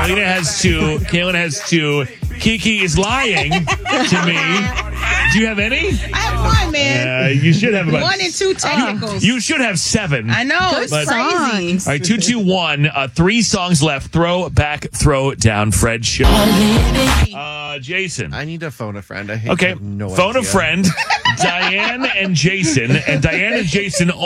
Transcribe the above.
Kaylina has 2. Kaylin has 2. Kiki is lying to me. Do you have any? I have 1, man. You should have about 1 and 2 technicals. You should have 7. I know. It's crazy. All right, 2, 2, 1. 3 songs left. Throw back, throw down. Fred show. Jason. I need to phone a friend. I Okay, have no phone idea. a friend. Diane and Jason. And Diane and Jason